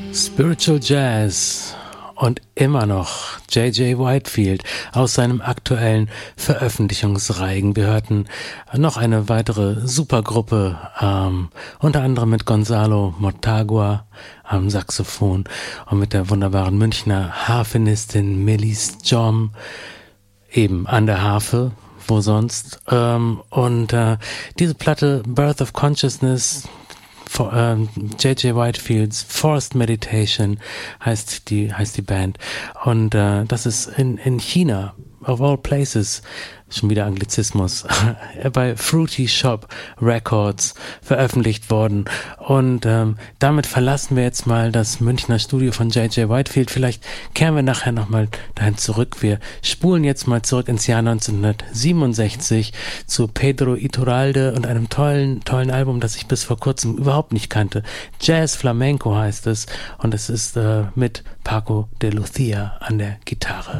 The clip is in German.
Spiritual Jazz und immer noch J.J. Whitefield aus seinem aktuellen Veröffentlichungsreigen. Wir hörten noch eine weitere Supergruppe, unter anderem mit Gonzalo Mortagua am Saxophon und mit der wunderbaren Münchner Harfenistin Melis Jom eben an der Harfe, wo sonst. Diese Platte Birth of Consciousness, J.J. Whitefields Forced Meditation heißt die Band, und das ist in China, of all places, schon wieder Anglizismus, bei Fruity Shop Records veröffentlicht worden. Und damit verlassen wir jetzt mal das Münchner Studio von J.J. Whitefield. Vielleicht kehren wir nachher nochmal dahin zurück. Wir spulen jetzt mal zurück ins Jahr 1967 zu Pedro Iturralde und einem tollen Album, das ich bis vor kurzem überhaupt nicht kannte. Jazz Flamenco heißt es, und es ist mit Paco de Lucia an der Gitarre.